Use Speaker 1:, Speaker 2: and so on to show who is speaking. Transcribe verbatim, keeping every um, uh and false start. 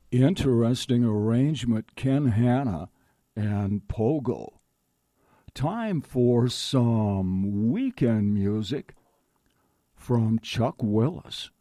Speaker 1: Interesting arrangement, Ken Hanna and Pogo. Time for some weekend music from Chuck Willis.